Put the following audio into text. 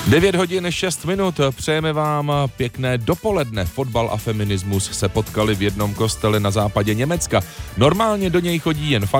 9 hodin 6 minut, přejeme vám pěkné dopoledne. Fotbal a feminismus se potkali v jednom kostele na západě Německa. Normálně do něj chodí jen